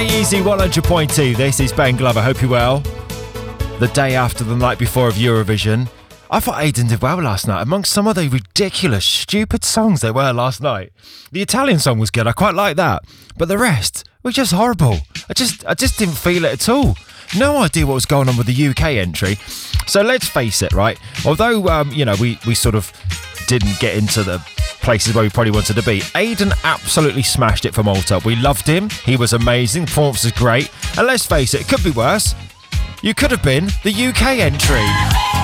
Stay easy, 100.2. This is Ben Glover. Hope you're well. The day after the night before of Eurovision. I thought Aiden did well last night. Amongst some of the ridiculous, stupid songs there were last night. The Italian song was good. I quite like that. But the rest were just horrible. I just didn't feel it at all. No idea what was going on with the UK entry. So let's face it, right? Although, we sort of didn't get into the places where we probably wanted to be, Aiden absolutely smashed it for Malta. We loved him. He was amazing. The performance was great. And let's face it could be worse. You could have been the UK entry.